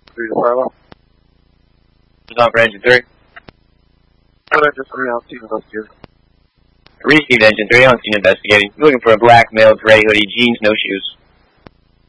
3 to Silo. This is on for engine 3. Engine 3 on scene investigating. Received engine 3 on scene investigating. Looking for a black male, gray hoodie, jeans, no shoes.